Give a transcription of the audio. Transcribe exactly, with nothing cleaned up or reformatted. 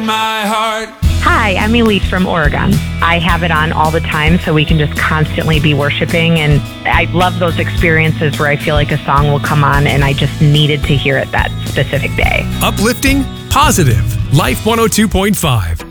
my heart. Hi, I'm Elise from Oregon. I have it on all the time so we can just constantly be worshiping, and I love those experiences where I feel like a song will come on and I just needed to hear it that specific day. Uplifting, positive. Life one oh two point five.